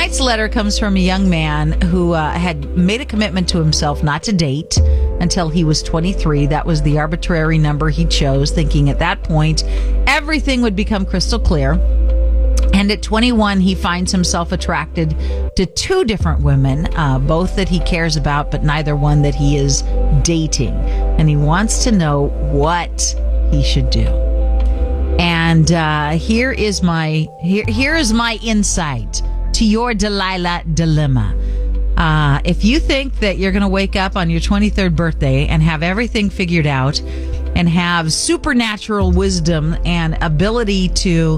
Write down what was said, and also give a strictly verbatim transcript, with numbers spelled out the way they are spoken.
Tonight's letter comes from a young man who uh, had made a commitment to himself not to date until he was twenty-three. That was the arbitrary number he chose, thinking at that point everything would become crystal clear. And at twenty-one, he finds himself attracted to two different women, uh, both that he cares about, but neither one that he is dating. And he wants to know what he should do. And uh, here is my here here is my insight to your Delilah dilemma. Uh, if you think that you're going to wake up on your twenty-third birthday and have everything figured out and have supernatural wisdom and ability to